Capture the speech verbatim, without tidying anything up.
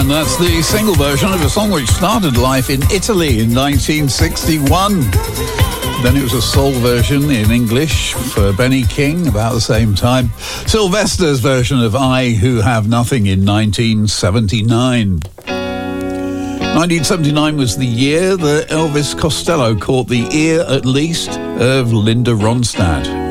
And that's the single version of a song which started life in Italy in nineteen sixty-one. Then it was a soul version in English for Benny King about the same time. Sylvester's version of I Who Have Nothing in nineteen seventy-nine. nineteen seventy-nine was the year that Elvis Costello caught the ear, at least, of Linda Ronstadt.